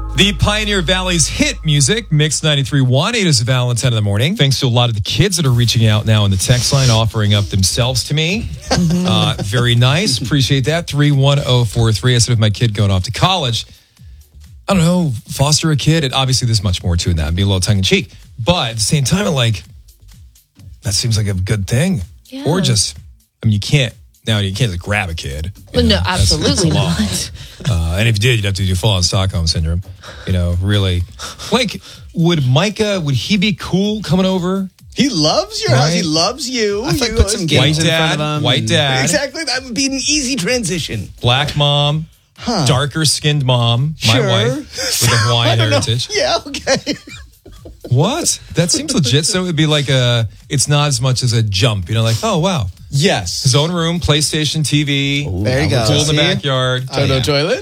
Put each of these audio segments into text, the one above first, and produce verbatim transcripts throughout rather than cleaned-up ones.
The Pioneer Valley's hit music, Mix ninety-three point one. It is Valentine in the morning. Thanks to a lot of the kids that are reaching out now in the text line, offering up themselves to me. Mm-hmm. Uh, very nice. Appreciate that. three one zero four three. I said with my kid going off to college, I don't know, foster a kid. And obviously, there's much more to that. Be a little tongue-in-cheek. But at the same time, I'm like, that seems like a good thing. Yeah. Or just, I mean, you can't. Now, you can't just grab a kid. Well, know, no, absolutely not. Uh, and if you did, you'd have to do full-on Stockholm Syndrome. You know, really. Like, would Micah, would he be cool coming over? He loves your right? house. He loves you. I think put some games white in dad, front of him. White dad. Exactly. That would be an easy transition. Black mom. Huh. Darker-skinned mom. Sure. My wife. With a Hawaiian heritage. Know. Yeah, okay. What? That seems legit. So it would be like a, it's not as much as a jump. You know, like, oh, wow. Yes. His own room, PlayStation, T V. Ooh, there you go. Pool in the backyard. Toto oh, yeah. toilet.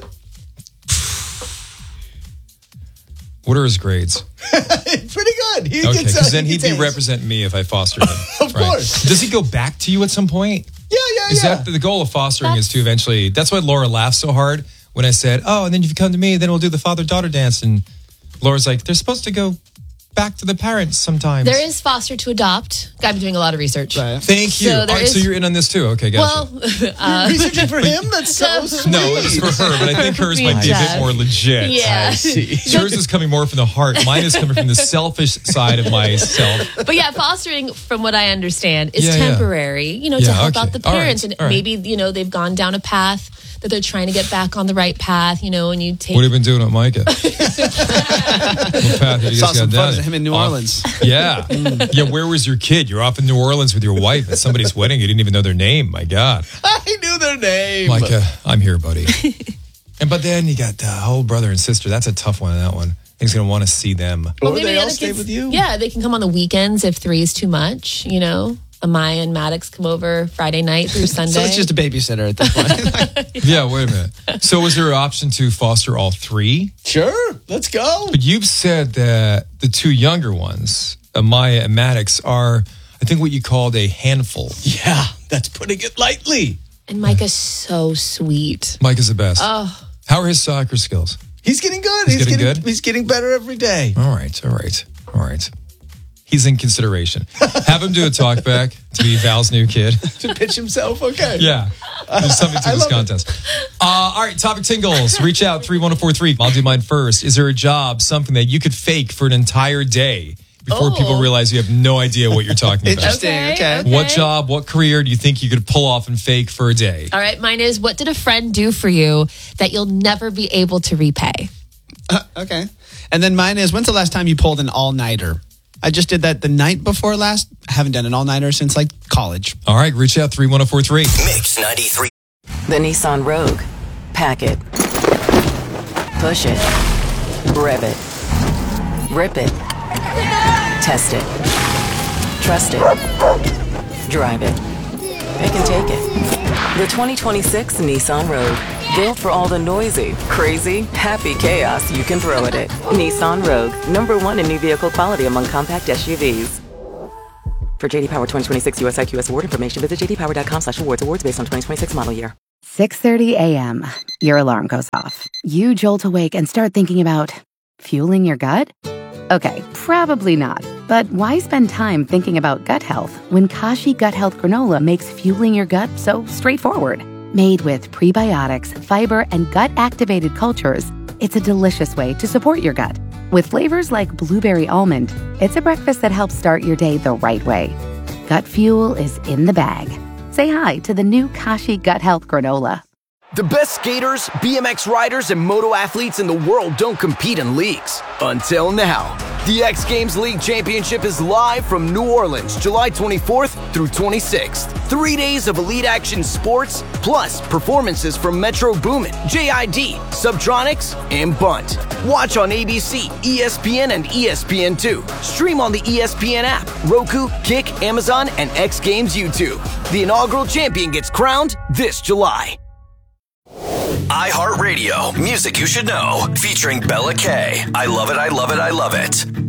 What are his grades? Pretty good. He okay, because uh, then he he'd be his. representing me if I fostered him. Of right? course. Does he go back to you at some point? Yeah, yeah, is yeah. Is that the goal of fostering that's... is to eventually, that's why Laura laughed so hard when I said, oh, and then if you come to me, then we'll do the father-daughter dance. And Laura's like, they're supposed to go back to the parents sometimes. There is foster to adopt. I'm doing a lot of research. Right. Thank you. So, All right, is, so you're in on this too. Okay, gotcha. Well, uh, researching for him? That's so sweet. No, it's for her, but I think hers might be a bit more legit. Yeah. I see. Yours is coming more from the heart. Mine is coming from the selfish side of myself. But yeah, fostering, from what I understand, is yeah, temporary, yeah. you know, yeah, to help okay. out the parents. Right. And right. maybe, you know, they've gone down a path that they're trying to get back on the right path, you know, and you take... What have you been doing with Micah? What path have you Saw guys some got down? photos of him in New off. Orleans. Yeah. Yeah, where was your kid? You're off in New Orleans with your wife at somebody's wedding. You didn't even know their name. My God. I knew their name. Micah, I'm here, buddy. And but then you got the whole brother and sister. That's a tough one, that one. He's going to want to see them. Well, maybe they the all other stay kids, with you? Yeah, they can come on the weekends if three is too much, you know. Amaya and Maddox come over Friday night through Sunday. So it's just a babysitter at this point. Yeah, wait a minute. So was there an option to foster all three? Sure, let's go. But you've said that the two younger ones, Amaya and Maddox, are, I think, what you called a handful. Yeah, that's putting it lightly. And Micah's so sweet. Micah's the best. Oh. How are his soccer skills? He's getting good. He's, he's getting, getting good? He's getting better every day. All right, all right, all right. He's in consideration. Have him do a talk back to be Val's new kid. To pitch himself? Okay. Yeah. There's something to I this contest. Uh, all right, topic ten goals. Reach out, three one zero four three. I'll do mine first. Is there a job, something that you could fake for an entire day before oh. people realize you have no idea what you're talking about? Interesting. Okay, okay. okay. What job, what career do you think you could pull off and fake for a day? All right, mine is, what did a friend do for you that you'll never be able to repay? Uh, okay. And then mine is, when's the last time you pulled an all-nighter? I just did that the night before last. I haven't done an all-nighter since, like, college. All right, reach out, three one zero four three. Mix ninety-three. The Nissan Rogue. Pack it. Push it. Rev it. Rip it. Test it. Trust it. Drive it. Pick and take it. The twenty twenty-six Nissan Rogue. Built for all the noisy, crazy, happy chaos you can throw at it. Nissan Rogue. Number one in new vehicle quality among compact S U Vs. For J D Power twenty twenty-six U S I Q S award information, visit j d power dot com slash awards. Awards based on twenty twenty-six model year. six thirty a.m. Your alarm goes off. You jolt awake and start thinking about fueling your gut? Okay, probably not. But why spend time thinking about gut health when Kashi Gut Health Granola makes fueling your gut so straightforward? Made with prebiotics, fiber, and gut-activated cultures, it's a delicious way to support your gut. With flavors like blueberry almond, it's a breakfast that helps start your day the right way. Gut fuel is in the bag. Say hi to the new Kashi Gut Health Granola. The best skaters, B M X riders, and moto athletes in the world don't compete in leagues. Until now. The X Games League Championship is live from New Orleans, July twenty-fourth through twenty-sixth. Three days of elite action sports, plus performances from Metro Boomin, J I D, Subtronics, and Bunt. Watch on A B C, E S P N, and E S P N two. Stream on the E S P N app, Roku, Kick, Amazon, and X Games YouTube. The inaugural champion gets crowned this July. iHeartRadio, music you should know, featuring Bella K. I love it, I love it, I love it.